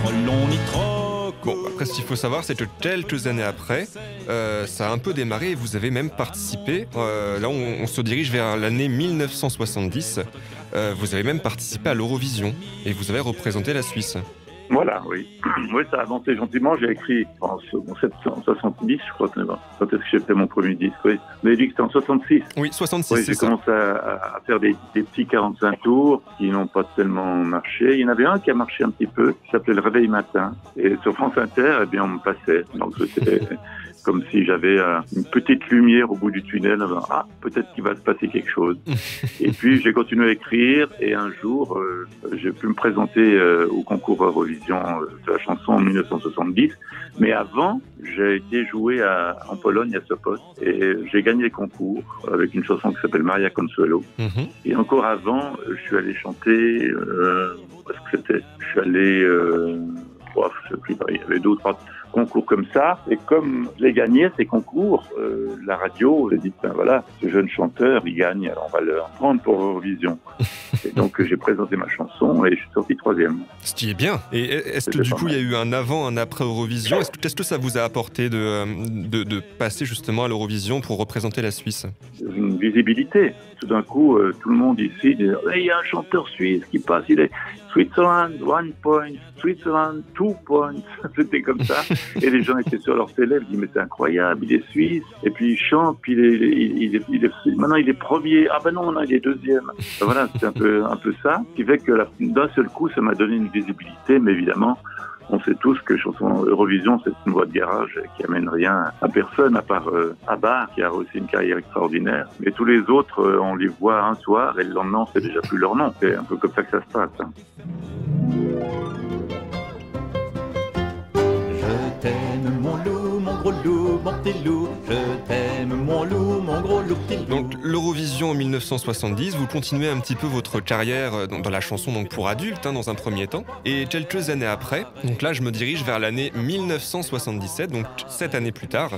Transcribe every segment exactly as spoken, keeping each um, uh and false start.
l'on y troque. Bon, après, ce qu'il faut savoir, c'est que quelques années après, euh, ça a un peu démarré et vous avez même participé. Euh, là, on, on se dirige vers l'année mille neuf cent soixante-dix. Euh, vous avez même participé à l'Eurovision et vous avez représenté la Suisse. Voilà, oui. Oui, ça a avancé gentiment. J'ai écrit en sept cent soixante-dix, je crois, quand est-ce que j'ai fait mon premier disque, oui. Mais dit que c'était en soixante-six. Oui, soixante-six, oui, c'est j'ai ça. commencé à, à faire des, des petits quarante-cinq tours qui n'ont pas tellement marché. Il y en avait un qui a marché un petit peu, qui s'appelait Le Réveil Matin. Et sur France Inter, eh bien, on me passait. Donc, c'était comme si j'avais euh, une petite lumière au bout du tunnel. Ah, peut-être qu'il va se passer quelque chose. Et puis, j'ai continué à écrire. Et un jour, euh, j'ai pu me présenter euh, au concours Eurovision euh, de la chanson en mille neuf cent soixante-dix. Mais avant, j'ai été joué à, en Pologne à Sopot. Et j'ai gagné le concours avec une chanson qui s'appelle Maria Consuelo. Mm-hmm. Et encore avant, je suis allé chanter... Euh, où est-ce que c'était ? Je suis allé... Euh, oh, je sais plus, il y avait deux ou trois concours comme ça. Et comme je l'ai gagné, ces concours, euh, la radio, j'ai dit, ben voilà, ce jeune chanteur, il gagne, alors on va le prendre pour Eurovision. Et donc, j'ai présenté ma chanson et je suis sorti troisième. Ce qui est bien. Et est-ce que du coup, il y a eu un avant, un après Eurovision ? Est-ce que, qu'est-ce que ça vous a apporté de, de, de passer justement à l'Eurovision pour représenter la Suisse ? Une visibilité. Tout d'un coup, euh, tout le monde ici dit « Il y a un chanteur suisse qui passe, il est Switzerland, one point, Switzerland, two points. » C'était comme ça. Et les gens étaient sur leur télé, ils disaient « Mais c'est incroyable, il est suisse. » Et puis il chante, puis il est, il, il est, il est, maintenant il est premier. Ah ben non, non, il est deuxième. Ben voilà, c'est un peu, un peu ça. Ce qui fait que la, d'un seul coup, ça m'a donné une visibilité, mais évidemment, on sait tous que chanson Eurovision, c'est une voix de garage qui amène rien à personne, à part euh, Abba, qui a aussi une carrière extraordinaire. Mais tous les autres, euh, on les voit un soir et le lendemain, c'est déjà plus leur nom. C'est un peu comme ça que ça se passe. Hein. Je t'aime mon loup, mon gros loup, mon petit loup. Je t'aime mon loup, mon gros loup, petit loup. Donc l'Eurovision en mille neuf cent soixante-dix, vous continuez un petit peu votre carrière dans, dans la chanson donc pour adultes hein, dans un premier temps. Et quelques années après, donc là je me dirige vers l'année mille neuf cent soixante-dix-sept, donc sept années plus tard.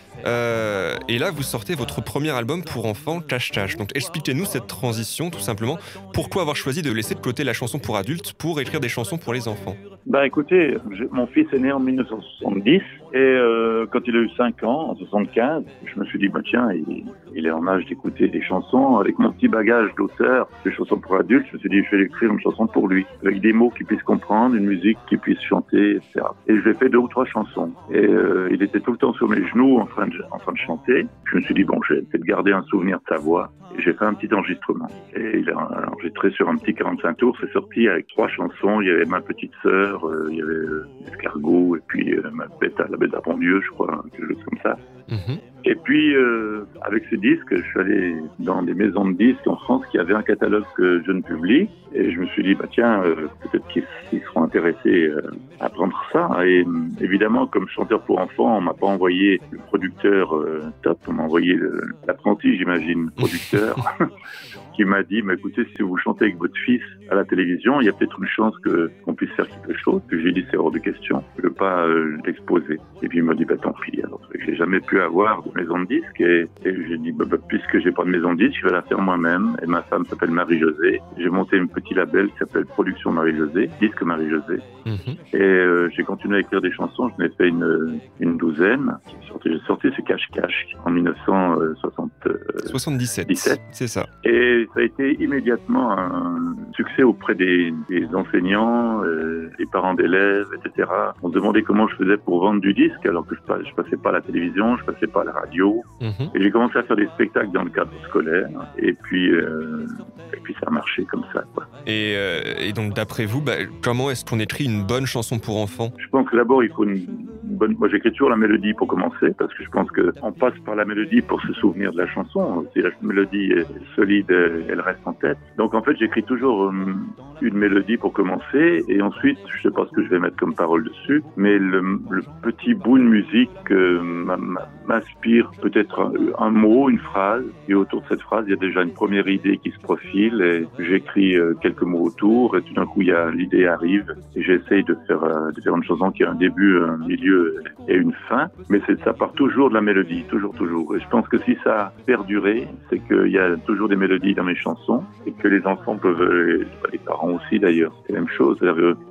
Euh, et là, vous sortez votre premier album pour enfants, Cache Cache. Donc, expliquez-nous cette transition, tout simplement. Pourquoi avoir choisi de laisser de côté la chanson pour adultes pour écrire des chansons pour les enfants ? Bah, écoutez, je, mon fils est né en mille neuf cent soixante-dix et euh, quand il a eu cinq ans, en soixante-quinze, je me suis dit, bah tiens, il, il est en âge d'écouter des chansons. Avec mon petit bagage d'auteur, des chansons pour adultes, je me suis dit, je vais écrire une chanson pour lui, avec des mots qu'il puisse comprendre, une musique qu'il puisse chanter, et cetera. Et je lui ai fait deux ou trois chansons. Et euh, il était tout le temps sur mes genoux en train de, en train de chanter. Je me suis dit, bon, je vais peut-être garder un souvenir de sa voix. Et j'ai fait un petit enregistrement. Et il a enregistré sur un petit quarante-cinq tours. C'est sorti avec trois chansons. Il y avait Ma Petite Sœur, euh, il y avait euh, Escargot, et puis euh, Ma Bête à la Bête à bon Dieu, je crois, quelque chose comme ça. Mm-hmm. Et puis, euh, avec ce disque, je suis allé dans des maisons de disques en France qui avaient un catalogue que je ne publie. Et je me suis dit, bah tiens, euh, peut-être qu'ils, qu'ils seront intéressés euh, à prendre ça. Et euh, évidemment, comme chanteur pour enfants, on m'a pas envoyé le producteur euh, top, on m'a envoyé le, l'apprenti, j'imagine, le producteur, qui m'a dit, mais écoutez, si vous chantez avec votre fils à la télévision, il y a peut-être une chance que, qu'on puisse faire quelque chose. Puis j'ai dit, c'est hors de question, je ne veux pas euh, l'exposer. Et puis il m'a dit, bah tant pis. Alors, j'ai jamais pu avoir de maison de disques et, et j'ai dit, bah, bah, puisque j'ai pas de maison de disques, je vais la faire moi-même. Et ma femme s'appelle Marie-Josée. J'ai monté un petit label qui s'appelle Production Marie-Josée, Disque Marie-Josée. Mm-hmm. Et euh, j'ai continué à écrire des chansons. Je n'ai fait une, une douzaine. J'ai sorti ce Cache-Cache en mille neuf cent soixante-dix-sept. dix-sept, c'est ça. Et ça a été immédiatement un succès auprès des, des enseignants, euh, des parents d'élèves, et cetera. On se demandait comment je faisais pour vendre du disque, alors que je, je passais pas à la télévision, je passais pas à la radio. Mm-hmm. Et j'ai commencé à faire des spectacles dans le cadre scolaire. Et puis, euh, et puis ça a marché comme ça, quoi. Et, euh, et donc, d'après vous, bah, comment est-ce qu'on écrit une bonne chanson pour enfants ? Je pense que d'abord, il faut une bonne... Moi, j'écris toujours la mélodie pour commencer, parce que je pense qu'on passe par la mélodie pour se souvenir de la chanson. Si la mélodie est solide, elle reste en tête. Donc, en fait, j'écris toujours une mélodie pour commencer, et ensuite, je sais pas ce que je vais mettre comme parole dessus, mais le, le petit bout de musique euh, m'inspire peut-être un, un mot, une phrase, et autour de cette phrase, il y a déjà une première idée qui se profile, et j'écris euh, quelques mots autour, et tout d'un coup, il y a, l'idée arrive, et j'essaye de faire, euh, de faire une chanson qui a un début, un milieu et une fin, mais c'est, ça part toujours de la mélodie, toujours, toujours. Et je pense que si ça a perduré, c'est qu'il y a toujours des mélodies dans mes chansons, et que les enfants peuvent, les parents aussi d'ailleurs, c'est la même chose.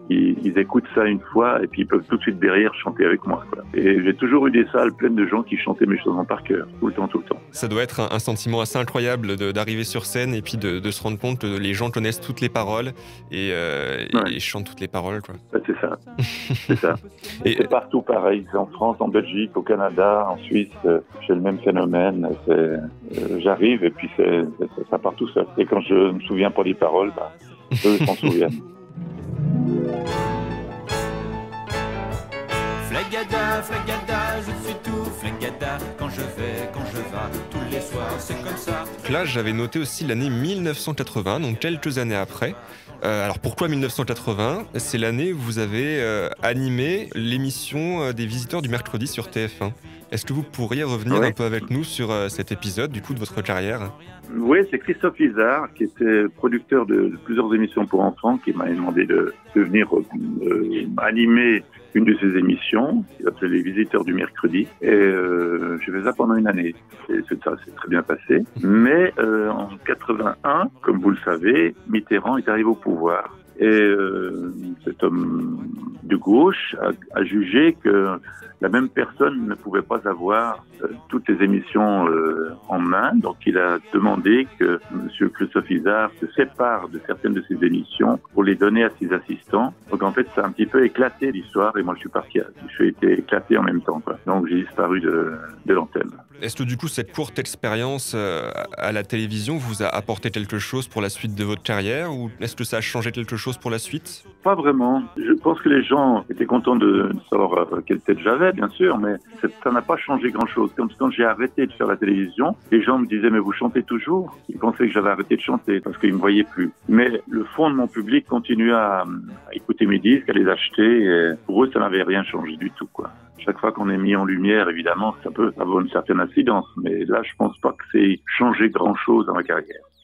ils, ils écoutent ça une fois et puis ils peuvent tout de suite derrière chanter avec moi, quoi. Et j'ai toujours eu des salles pleines de gens qui chantaient mes chansons par cœur, tout le temps, tout le temps. Ça doit être un, un sentiment assez incroyable de, d'arriver sur scène et puis de, de se rendre compte que les gens connaissent toutes les paroles et, euh, Ouais. et, et chantent toutes les paroles, quoi. Ouais, c'est ça, c'est ça. Et- Et c'est partout pareil, c'est en France, en Belgique, au Canada, en Suisse, euh, j'ai le même phénomène. C'est, euh, j'arrive et puis c'est, c'est- ça part tout seul. Et quand je me souviens pas des paroles, bah, eux s'en souviennent. Flagada, flagada, je suis tout flagada. Quand je vais, quand je vas, tous les soirs, c'est comme ça. Donc là, j'avais noté aussi l'année mille neuf cent quatre-vingts, donc quelques années après. Euh, alors pourquoi mille neuf cent quatre-vingts ? C'est l'année où vous avez euh, animé l'émission euh, des visiteurs du mercredi sur T F un. Est-ce que vous pourriez revenir Ouais. un peu avec nous sur euh, cet épisode du coup de votre carrière ? Oui, c'est Christophe Izard, qui était producteur de, de plusieurs émissions pour enfants, qui m'a demandé de, de venir euh, animer une de ses émissions, qui s'appelait Les Visiteurs du Mercredi. Et euh, j'ai fait ça pendant une année. Et c'est, ça s'est très bien passé. Mais euh, en quatre-vingt-un, comme vous le savez, Mitterrand est arrivé au pouvoir. Et euh, cet homme de gauche a, a jugé que la même personne ne pouvait pas avoir euh, toutes les émissions euh, en main. Donc il a demandé que M. Christophe Izard se sépare de certaines de ses émissions pour les donner à ses assistants. Donc en fait, ça a un petit peu éclaté l'histoire et moi je suis parti. Je suis été éclaté en même temps, quoi. Donc j'ai disparu de, de l'antenne. Est-ce que du coup cette courte expérience euh, à la télévision vous a apporté quelque chose pour la suite de votre carrière ou est-ce que ça a changé quelque chose pour la suite ? Pas vraiment. Je pense que les gens étaient contents de savoir euh, quelle tête j'avais, bien sûr, mais ça n'a pas changé grand-chose. Comme quand j'ai arrêté de faire la télévision, les gens me disaient « mais vous chantez toujours ?» Ils pensaient que j'avais arrêté de chanter parce qu'ils ne me voyaient plus. Mais le fond de mon public continuait à, à écouter mes disques, à les acheter. Et pour eux, ça n'avait rien changé du tout, quoi. Chaque fois qu'on est mis en lumière, évidemment, ça peut avoir une certaine incidence. Mais là, je pense pas que c'est changé grand-chose dans ma carrière.